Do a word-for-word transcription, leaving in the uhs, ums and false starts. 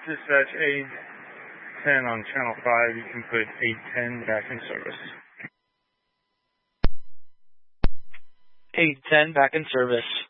Dispatch eight ten on channel five, you can put eight ten back in service. eight ten back in service.